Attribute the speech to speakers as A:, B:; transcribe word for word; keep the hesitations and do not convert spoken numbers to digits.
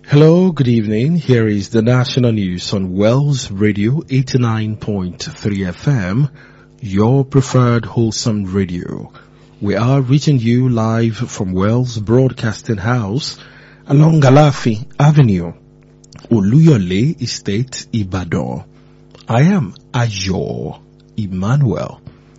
A: Hello, good evening. Here is the national news on Wells Radio eighty-nine point three F M, your preferred wholesome radio. We are reaching you live from Wells Broadcasting House along Galafi Avenue, Oluyole Estate, Ibadan. I am Ayo Emmanuel.